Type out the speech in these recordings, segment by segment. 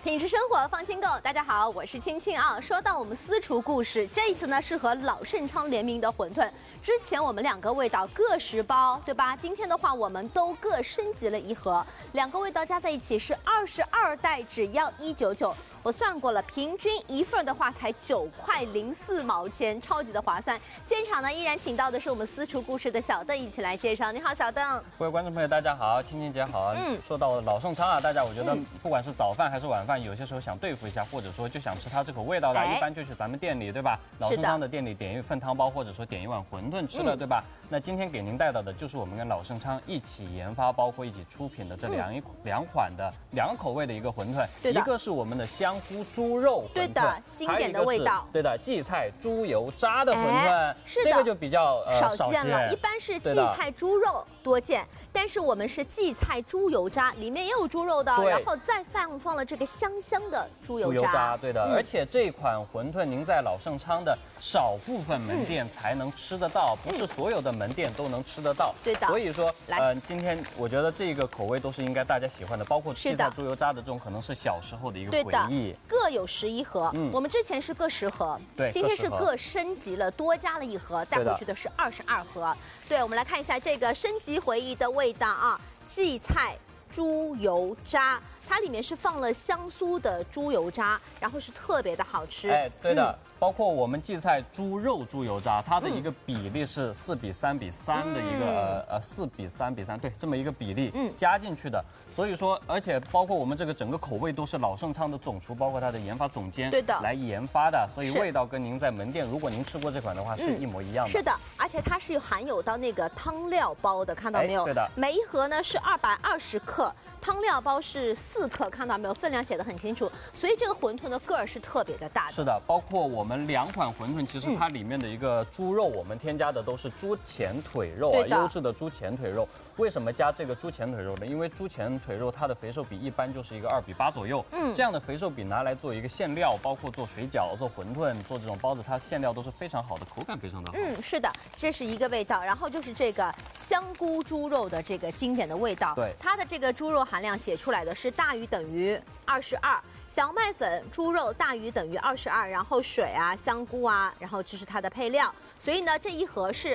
品质生活放心购，大家好，我是青青啊。说到我们私厨故事，这一次呢是和老盛昌联名的馄饨。之前我们2个味道各10包，对吧？今天的话，我们都各升级了1盒，2个味道加在一起是22袋，只要199。我算过了，平均1份的话才9块04毛钱，超级的划算。现场呢依然请到的是我们私厨故事的小邓一起来介绍。你好，小邓。 各位观众朋友，大家好，青青姐好。说到老盛昌啊，大家我觉得不管是早饭还是晚饭，有些时候想对付一下，或者说就想吃它这口味道的，一般就去咱们店里，对吧？老盛昌的店里点一份汤包，或者说点一碗馄饨吃了，对吧？那今天给您带到的就是我们跟老盛昌一起研发，包括一起出品的这两款的2个口味的一个馄饨，一个是我们的香菇猪肉馄饨， 对的，经典的味道， 对的，荠菜猪油渣的馄饨， 是的， 这个就比较少见了，一般是荠菜猪肉多见。但是我们是荠菜猪油渣，里面也有猪肉的，然后再放了这个香的猪油渣， 对的。而且这款馄饨您在老盛昌的少部分门店才能吃得到，不是所有的门店都能吃得到。 对的。 所以说，今天我觉得这个口味都是应该大家喜欢的，包括荠菜猪油渣的这种，可能是小时候的一个回忆。 各有11盒，我们之前是各10盒， 对， 今天是各升级了，多加了1盒，带回去的是22盒。对，我们来看一下这个升级回忆的味道啊，荠菜猪油渣，它里面是放了香酥的猪油渣，然后是特别的好吃。 哎，对的，包括我们荠菜猪肉猪油渣，它的一个比例是4:3:3的一个4:3:3，对，这么一个比例加进去的。所以说，而且包括我们这个整个口味都是老盛昌的总厨，包括他的研发总监来研发的，所以味道跟您在门店，如果您吃过这款的话，是一模一样的。 是的，而且它是含有到那个汤料包的，看到没有？ 对的， 每一盒呢是220克。汤料包是4克，看到没有？分量写得很清楚，所以这个馄饨的个儿是特别的大的。 是的，包括我们2款馄饨，其实它里面的一个猪肉，我们添加的都是猪前腿肉啊，优质的猪前腿肉。为什么加这个猪前腿肉呢？因为猪前腿肉它的肥瘦比一般就是一个2:8左右，这样的肥瘦比拿来做一个馅料，包括做水饺、做馄饨、做这种包子，它馅料都是非常好的，口感非常的好。 是的，这是一个味道。然后就是这个香菇猪肉的这个经典的味道， 对， 它的这个猪肉含量写出来的是大于等于22。小麦粉、猪肉大于等于22，然后水啊、香菇啊，然后这是它的配料。所以呢，这一盒是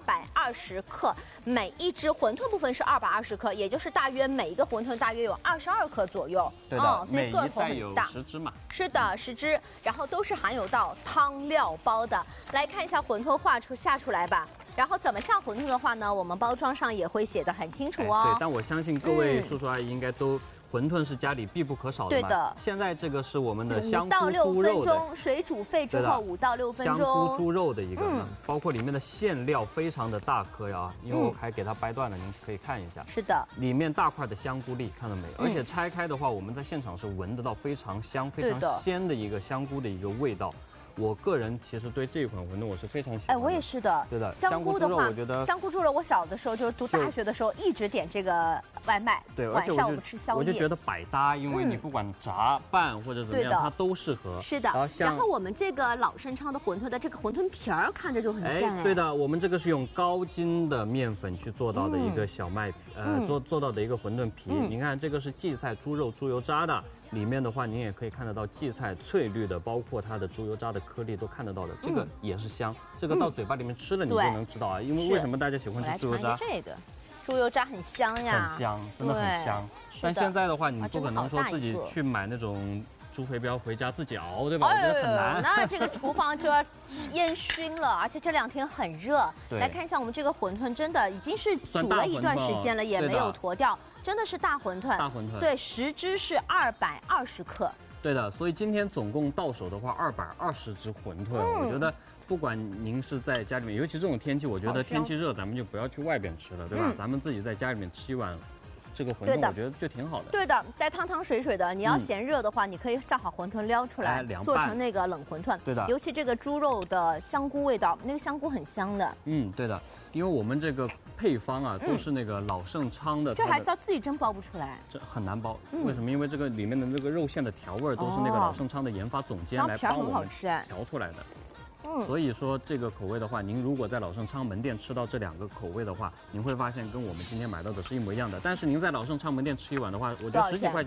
220克，每一只馄饨部分是220克，也就是大约每一个馄饨大约有22克左右。 对的， 所以个头很大。 10只嘛。 是的，10只，然后都是含有到汤料包的。来看一下馄饨下出来吧。然后怎么下馄饨的话呢，我们包装上也会写得很清楚哦。 对，但我相信各位叔叔阿姨应该都。馄饨是家里必不可少的嘛。 对的。 现在这个是我们的香菇猪肉 5到6分钟，水煮沸之后5到6分钟。 香菇猪肉的一个呢，包括里面的馅料非常的大颗呀，因为我还给它掰断了，您可以看一下。 是的。 里面大块的香菇粒，看到没？而且拆开的话，我们在现场是闻得到非常香、非常鲜的一个香菇的一个味道。我个人其实对这款馄饨我是非常喜欢的。 我也是的。 对的， 香菇的话， 我觉得香菇猪肉，我小的时候就是读大学的时候一直点这个外卖。 对， 晚上我们吃宵夜， 我就觉得百搭，因为你不管炸拌或者怎么样，它都适合。 是的。然后我们这个老盛昌的馄饨的这个馄饨皮儿看着就很赞。 对的，我们这个是用高筋的面粉去做到的一个小麦皮，做到的一个馄饨皮。您看这个是荠菜猪肉猪油渣的。里面的话，您也可以看得到荠菜翠绿的，包括它的猪油渣的颗粒都看得到的，这个也是香。这个到嘴巴里面吃了，你就能知道啊。因为为什么大家喜欢吃猪油渣？ 这个猪油渣很香呀， 很香，真的很香。但现在的话，你不可能说自己去买那种猪肥膘回家自己熬，对吧？我觉得很难。 那这个厨房就要烟熏了，而且这2天很热。来看一下我们这个馄饨，真的已经是煮了一段时间了，也没有坨掉。真的是大馄饨，对，10只是220克。 对的，所以今天总共到手的话220只馄饨，我觉得不管您是在家里面，尤其这种天气，我觉得天气热，咱们就不要去外边吃了，对吧？咱们自己在家里面吃一碗这个馄饨，我觉得就挺好的。 对的，带汤水的，你要嫌热的话，你可以下好馄饨撩出来，做成那个冷馄饨。 对的， 尤其这个猪肉的香菇味道，那个香菇很香的。 对的。因为我们这个配方啊，都是那个老盛昌的， 这还到自己真包不出来， 这很难包。为什么？因为这个里面的这个肉馅的调味都是那个老盛昌的研发总监来帮我们调出来的。所以说这个口味的话，您如果在老盛昌门店吃到这2个口味的话，您会发现跟我们今天买到的是一模一样的。但是您在老盛昌门店吃一碗的话，我觉得10几块钱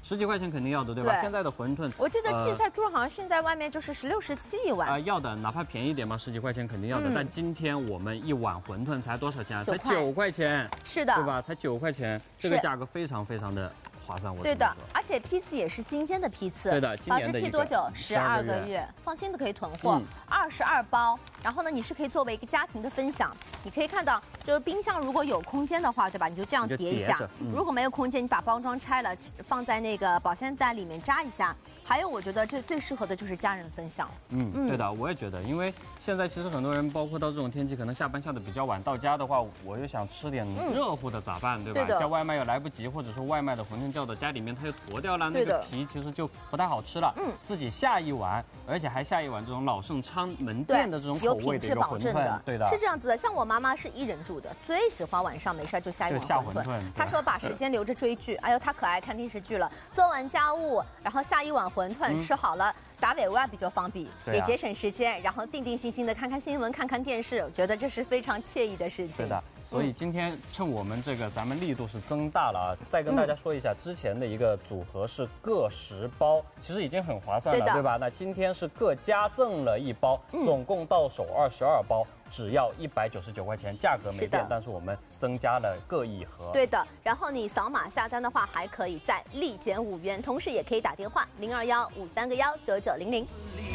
10几块钱肯定要的，对吧？现在的馄饨， 我记得荠菜猪肉好像现在外面就是16、17一碗要的，哪怕便宜点嘛，10几块钱肯定要的。但今天我们一碗馄饨才多少钱啊？才9块钱， 是的， 对吧？才9块钱，这个价格非常非常的划算。 对的，而且批次也是新鲜的批次， 对的， 保质期多久？12个月，放心的可以囤货，22包。然后呢，你是可以作为一个家庭的分享，你可以看到，就是冰箱如果有空间的话，对吧？你就这样叠一下。如果没有空间，你把包装拆了，放在那个保鲜袋里面扎一下。还有，我觉得这最适合的就是家人分享。 对的，我也觉得，因为现在其实很多人，包括到这种天气，可能下班下的比较晚，到家的话，我又想吃点热乎的咋办，对吧？叫外卖又来不及，或者说外卖的馄饨叫到家里面，它又坨掉了，那个皮其实就不太好吃了。自己下一碗，而且还下一碗这种老盛昌门店的这种口味的一个馄饨。对的， 是这样子的。像我妈妈是1人住的，最喜欢晚上没事就下一碗馄饨。她说把时间留着追剧，哎呦，她可爱看电视剧了。做完家务，然后下一碗馄饨，吃好了，打尾碗比较方便，也节省时间，然后定定心心的看看新闻，看看电视，我觉得这是非常惬意的事情。 对的。所以今天趁我们这个咱们力度是增大了啊，再跟大家说一下，之前的一个组合是各10包，其实已经很划算了，对吧？那今天是各加赠了1包，总共到手22包，只要199块钱，价格没变，但是我们增加了各1盒。 对的，然后你扫码下单的话，还可以再立减5元，同时也可以打电话021-531-9900。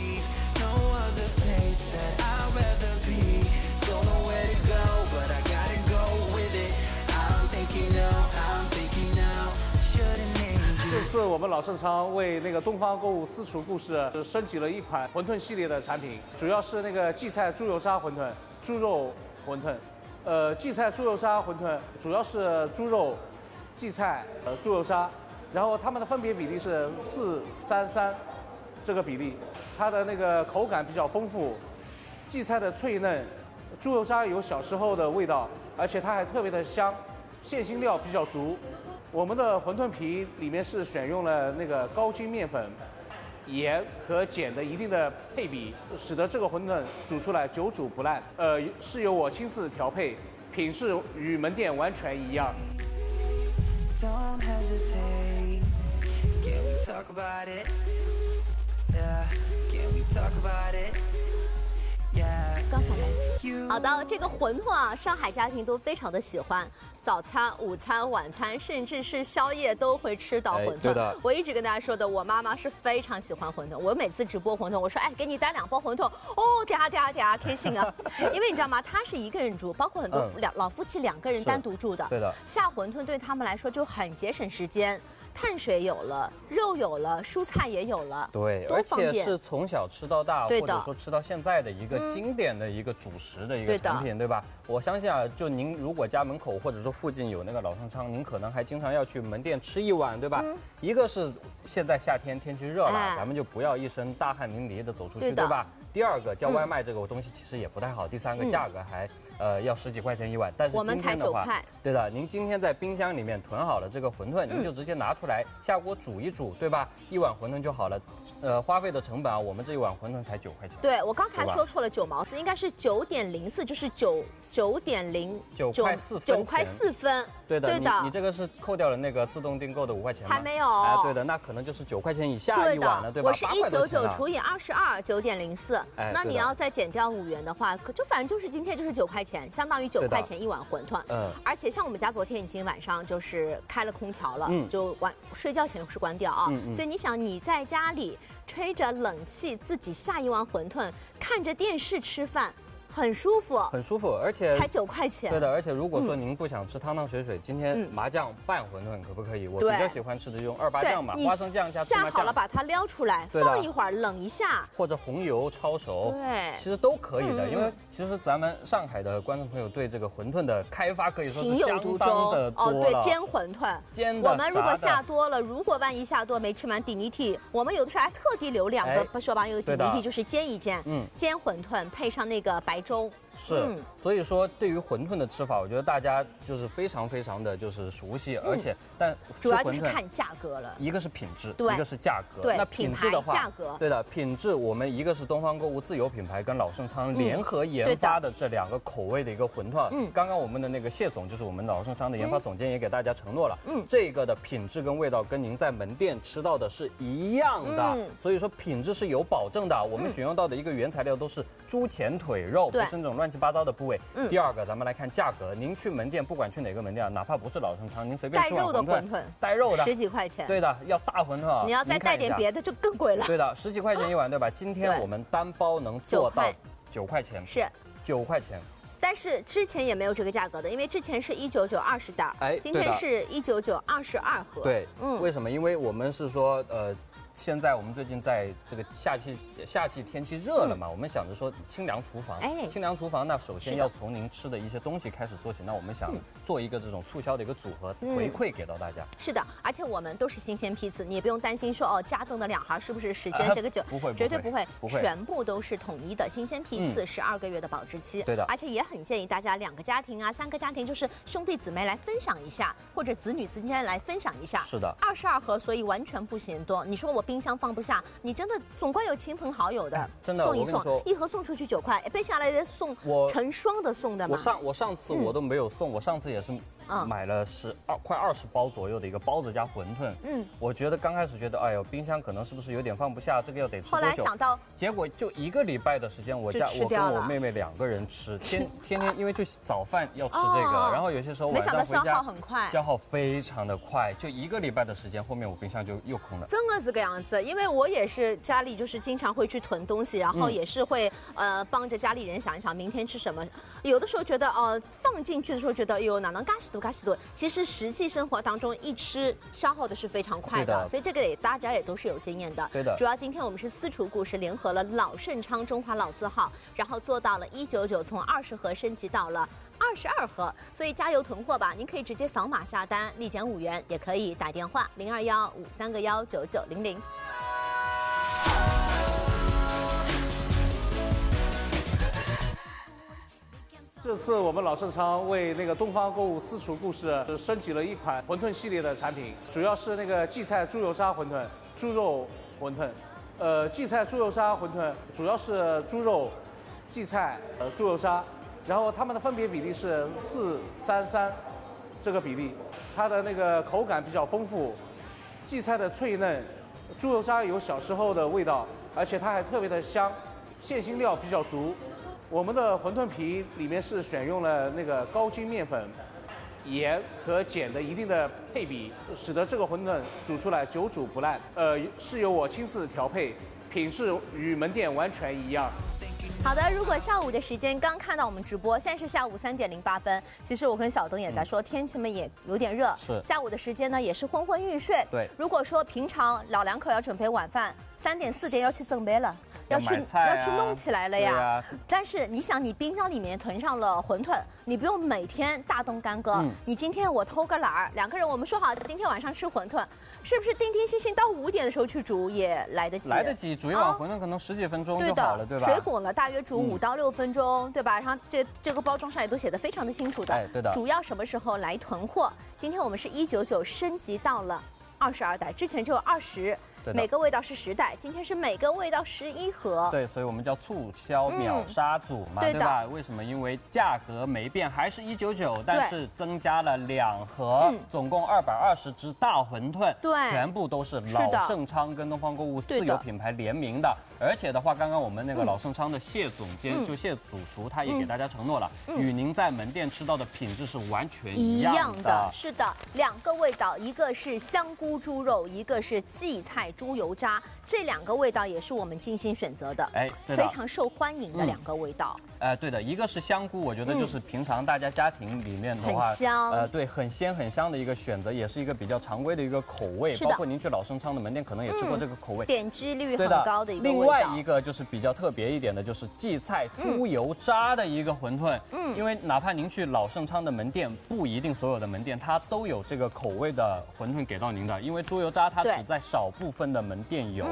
这次我们老盛昌为那个东方购物私厨故事升级了一款馄饨系列的产品，主要是那个荠菜猪油沙馄饨、猪肉馄饨。荠菜猪油沙馄饨主要是猪肉、荠菜、猪油沙，然后它们的分别比例是4:3:3这个比例，它的那个口感比较丰富，荠菜的脆嫩，猪油沙有小时候的味道，而且它还特别的香，馅心料比较足。我们的馄饨皮里面是选用了那个高筋面粉、盐和碱的一定的配比，使得这个馄饨煮出来久煮不烂。是由我亲自调配，品质与门店完全一样。 刚才好的，这个馄饨啊，上海家庭都非常的喜欢，早餐、午餐、晚餐，甚至是宵夜都会吃到馄饨。 对的， 我一直跟大家说的，我妈妈是非常喜欢馄饨。我每次直播馄饨，我说哎，给你带2包馄饨，哦，嗲开心啊！因为你知道吗？她是1个人住，包括很多老夫妻2个人单独住的。 对的， 下馄饨对他们来说就很节省时间。碳水有了，肉有了，蔬菜也有了， 对，而且是从小吃到大，或者说吃到现在的一个经典的一个主食的一个产品，对吧？我相信啊，就您如果家门口或者说附近有那个老盛昌，您可能还经常要去门店吃一碗，对吧？一个是现在夏天天气热了，咱们就不要一身大汗淋漓的走出去，对吧？第2个叫外卖这个东西其实也不太好，第3个价格还要10几块钱1碗，但是今天的话，对的，您今天在冰箱里面囤好了这个馄饨，您就直接拿出来下锅煮一煮，对吧？1碗馄饨就好了，花费的成本啊，我们这1碗馄饨才9块钱。 对，我刚才说错了，9毛4，应该是9.04，就是9块4分。 对的，你这个是扣掉了那个自动订购的5块钱吗？ 还没有。 对的，那可能就是9块钱以下1碗了，对吧？ 我是199除以22，9.04。那你要再减掉5元的话，就反正就是今天就是9块钱，相当于9块钱1碗馄饨。而且像我们家昨天已经晚上就是开了空调了，就睡觉前是关掉啊。所以你想你在家里吹着冷气，自己下1碗馄饨，看着电视吃饭。很舒服， 很舒服，而且才9块钱。 对的，而且如果说您不想吃汤汤水水，今天麻酱拌馄饨可不可以？我比较喜欢吃的用2八酱嘛，花生酱加芝麻酱。 下好了，把它撩出来，放一会儿，冷一下， 或者红油焯熟， 对， 其实都可以的。因为其实咱们上海的观众朋友对这个馄饨的开发可以说是相当的多了。 对，煎馄饨， 煎的。 我们如果下多了，如果万一下多没吃完底泥屉，我们有的时候还特地留2个手把有底泥屉，就是煎一煎。煎馄饨配上那个白粥。 是，所以说对于馄饨的吃法，我觉得大家就是非常的就是熟悉，而且但主要就是看价格了， 一个是品质， 对， 一个是价格。 对， 那品质的话， 价格， 对的，品质我们一个是东方购物自有品牌跟老盛昌联合研发的这2个口味的一个馄饨。刚刚我们的那个谢总，就是我们老盛昌的研发总监，也给大家承诺了，这个的品质跟味道跟您在门店吃到的是一样的，所以说品质是有保证的。我们选用到的一个原材料都是猪前腿肉，不是那种乱七八糟的部位。第二个，咱们来看价格。您去门店，不管去哪个门店，哪怕不是老盛昌，您随便吃碗馄饨，带肉的 10几块钱。 对的，要大馄饨啊。 你要再带点别的就更贵了。 对的，10几块钱一碗，对吧？今天我们单包能做到9块钱， 是 9块钱。 但是之前也没有这个价格的，因为之前是199 20袋，今天是199 22盒。 对，为什么？因为我们是说现在我们最近在这个夏季天气热了嘛，我们想着说清凉厨房，清凉厨房那首先要从您吃的一些东西开始做起，那我们想做一个这种促销的一个组合回馈给到大家。 是的，而且我们都是新鲜批次，你也不用担心说加赠的2盒是不是时间这个久， 不会， 绝对不会，全部都是统一的新鲜批次，12个月的保质期。 对的， 而且也很建议大家2个家庭啊、3个家庭，就是兄弟姊妹来分享一下，或者子女之间来分享一下。 是的 ，22盒，所以完全不嫌多。你说我冰箱放不下，你真的总归有亲朋好友的， 真的送一送，1盒送出去9块，背下来的送成双的送的嘛。 我上次我都没有送，我上次也是买了快20包左右的一个包子加馄饨。我觉得刚开始觉得，哎呦，冰箱可能是不是有点放不下，这个要得吃多久？ 后来想到， 结果就1个礼拜的时间，我跟我妹妹2个人吃，天天因为就早饭要吃这个，然后有些时候晚上回家， 消耗很快， 消耗非常的快，就1个礼拜的时间，后面我冰箱就又空了。 真的是这个样子，因为我也是家里就是经常会去囤东西，然后也是会帮着家里人想一想明天吃什么。有的时候觉得放进去的时候觉得哪能嘎西多，其实实际生活当中一吃消耗的是非常快的，所以这个大家也都是有经验的。 对的。 主要今天我们是私厨故事联合了老盛昌中华老字号，然后做到了199，从20盒升级到了22盒，所以加油囤货吧！您可以直接扫码下单，立减5元，也可以打电话02153919900。 这次我们老盛昌为那个东方购物私厨故事升级了一款馄饨系列的产品，主要是那个荠菜猪油渣馄饨、猪肉馄饨。荠菜猪油渣馄饨主要是猪肉、荠菜、猪油渣，然后它们的分别比例是4:3:3这个比例，它的那个口感比较丰富，荠菜的脆嫩，猪油渣有小时候的味道，而且它还特别的香，馅心料比较足。我们的馄饨皮里面是选用了那个高筋面粉、盐和碱的一定的配比，使得这个馄饨煮出来久煮不烂。是由我亲自调配，品质与门店完全一样。 好的，如果下午的时间刚看到我们直播，现在是下午3点08分。其实我跟小东也在说，天气嘛也有点热， 是下午的时间呢也是昏昏欲睡。 对， 如果说平常老2口要准备晚饭，3点4点要去准备了。要去弄起来了呀，但是你想，你冰箱里面囤上了馄饨，你不用每天大动干戈。你今天我偷个懒儿，2个人我们说好今天晚上吃馄饨，是不是定定心心到5点的时候去煮也来得及？ 来得及，煮一碗馄饨可能10几分钟就好了，对吧？ 水滚了大约煮5到6分钟，对吧？然后这个包装上也都写得非常的清楚的。 对的。 主要什么时候来囤货？今天我们是199升级到了22袋，之前只有20。每个味道是10袋，今天是每个味道11盒。 对，所以我们叫促销秒杀组嘛，对吧？为什么？因为价格没变，还是199，但是增加了2盒，总共220只大馄饨， 对， 全部都是老盛昌跟东方购物自有品牌联名的。而且的话，刚刚我们那个老盛昌的谢总监，就谢主厨，他也给大家承诺了，与您在门店吃到的品质是完全一样的。 是的，2个味道，一个是香菇猪肉，一个是荠菜猪油渣，这2个味道也是我们精心选择的，对的，非常受欢迎的2个味道。 对的，一个是香菇，我觉得就是平常大家家庭里面的话， 很香， 对，很鲜很香的一个选择，也是一个比较常规的一个口味。包括您去老盛昌的门店，可能也吃过这个口味， 点击率很高的一个味道。 另外一个就是比较特别一点的，就是荠菜猪油渣的一个馄饨。因为哪怕您去老盛昌的门店，不一定所有的门店它都有这个口味的馄饨给到您的，因为猪油渣它只在少部分的门店有。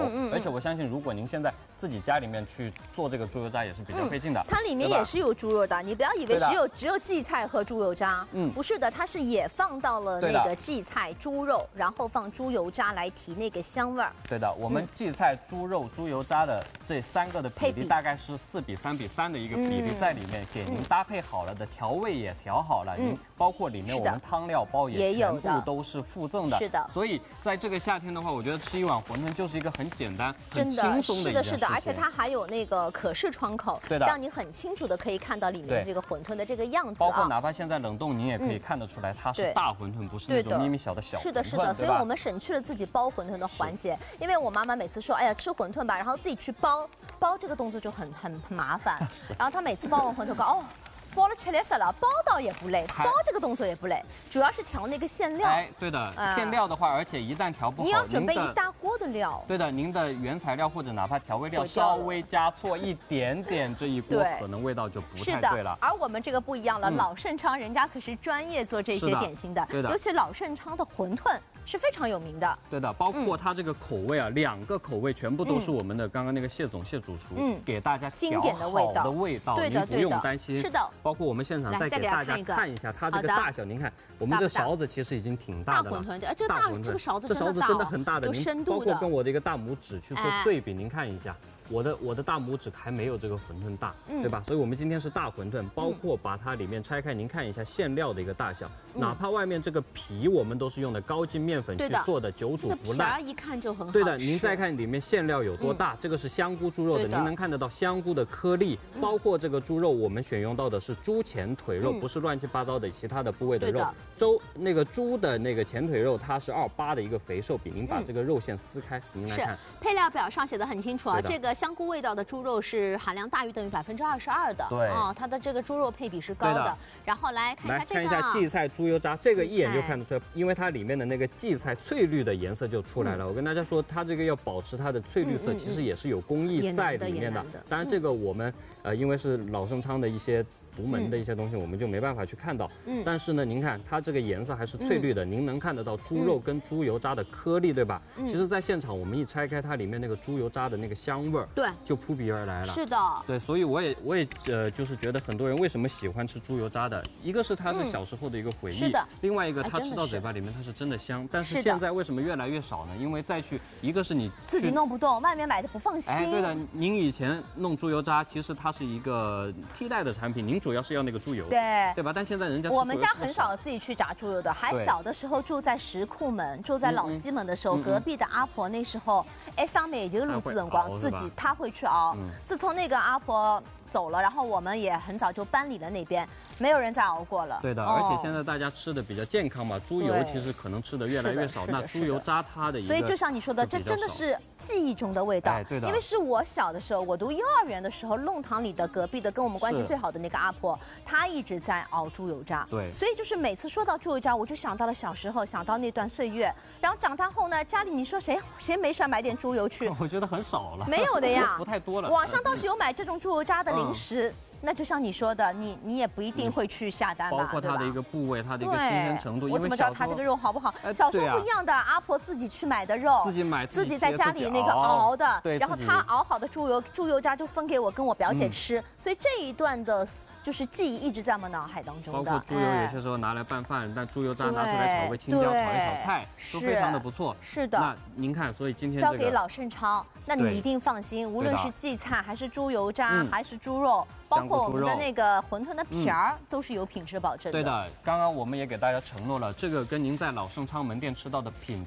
而且我相信，如果您现在自己家里面去做这个猪油渣也是比较费劲的。 它里面也是有猪肉的，你不要以为只有荠菜和猪油渣，不是的，它是也放到了那个荠菜、猪肉，然后放猪油渣来提那个香味儿。 对的，我们荠菜、猪肉、猪油渣的这3个的比例大概是4:3:3的一个比例在里面，给您搭配好了的调味也调好了，您包括里面我们汤料包也全部都是附赠的。 是的， 所以在这个夏天的话，我觉得吃一碗馄饨就是一个很简单、很轻松的一件事情。 是的，而且它还有那个可视窗口， 对的， 让你很清楚的可以看到里面这个馄饨的这个样子。 包括哪怕现在冷冻，您也可以看得出来它是大馄饨，不是那种咪咪小的小馄饨。 是的，是的，所以我们省去了自己包馄饨的环节。因为我妈妈每次说，哎呀，吃馄饨吧，然后自己去包这个动作就很麻烦。然后她每次包完馄饨，哦。包了吃来色了，包倒也不累，包这个动作也不累，主要是调那个馅料。 哎，对的，馅料的话，而且一旦调不好， 你要准备一大锅的料。 对的，您的原材料或者哪怕调味料稍微加错一点点，这一锅可能味道就不太对了。 而我们这个不一样了，老盛昌人家可是专业做这些点心的， 对的， 尤其老盛昌的馄饨。是非常有名的， 对的，包括它这个口味啊，2个口味全部都是我们的刚刚那个谢主厨给大家调好的味道，您不用担心。 是的， 包括我们现场再给大家看一下它这个大小，您看我们这勺子其实已经挺大的了， 大馄饨，这个勺子真的很大的， 您包括跟我的一个大拇指去做对比，您看一下。我的大拇指还没有这个馄饨大，对吧？所以我们今天是大馄饨，包括把它里面拆开，您看一下馅料的一个大小，哪怕外面这个皮我们都是用的高筋面粉去做的，久煮不烂， 一看就很好吃。 对的，您再看里面馅料有多大，这个是香菇猪肉的，您能看得到香菇的颗粒，包括这个猪肉我们选用到的是猪前腿肉，不是乱七八糟的其他的部位的肉。那个猪的那个前腿肉，它是2.8的一个肥瘦比，您把这个肉馅撕开，您来看， 配料表上写的很清楚啊，这个香菇味道的猪肉是含量大于等于22%的， 对啊，它的这个猪肉配比是高的。然后来看一下荠菜猪油渣，这个一眼就看得出来，因为它里面的那个荠菜翠绿的颜色就出来了。我跟大家说，它这个要保持它的翠绿色，其实也是有工艺在里面的。当然，这个我们因为是老盛昌的一些独门的一些东西，我们就没办法去看到。但是呢，您看它这个颜色还是翠绿的，您能看得到猪肉跟猪油渣的颗粒，对吧？其实，在现场我们一拆开它里面那个猪油渣的那个香味儿， 对， 就扑鼻而来了。 是的， 对，所以我也就是觉得很多人为什么喜欢吃猪油渣的，一个是它是小时候的一个回忆，另外一个它吃到嘴巴里面它是真的香。但是现在为什么越来越少呢？因为再去一个是你自己弄不动，外面买的不放心。 哎，对的，您以前弄猪油渣，其实它是一个替代的产品，您主要是要那个猪油，对吧？但现在人家我们家很少自己去炸猪油的，还小的时候住在石库门，住在老西门的时候，隔壁的阿婆那时候上面也就路子辰光，自己她会去熬。自从那个阿婆走了，然后我们也很早就搬离了那边，没有人再熬过了。 对的，而且现在大家吃的比较健康嘛，猪油其实可能吃的越来越少，那猪油渣它的一个， 所以就像你说的，这真的是记忆中的味道。 哎，对的， 因为是我小的时候，我读幼儿园的时候，弄堂里的隔壁的跟我们关系最好的那个阿婆，她一直在熬猪油渣。 对， 所以就是每次说到猪油渣，我就想到了小时候，想到那段岁月。然后长大后呢，家里你说谁没事买点猪油去？ 我觉得很少了， 没有的呀， 不太多了。 网上倒是有买这种猪油渣的零食。那就像你说的，你也不一定会去下单吧， 包括它的一个部位，它的一个新鲜程度。 我怎么知道它这个肉好不好？小时候不一样的，阿婆自己去买的肉， 自己买， 自己在家里那个熬的，然后她熬好的猪油渣就分给我跟我表姐吃，所以这一段的就是记忆一直在我们脑海当中的。 包括猪油有些时候拿来拌饭，但猪油渣拿出来炒个青椒，炒一炒菜，都非常的不错。 是的。 那您看，所以今天交给老盛昌，那你一定放心，无论是荠菜还是猪油渣还是猪肉。包括我们的那个馄饨的皮儿都是有品质保证的。 对的，刚刚我们也给大家承诺了，这个跟您在老盛昌门店吃到的品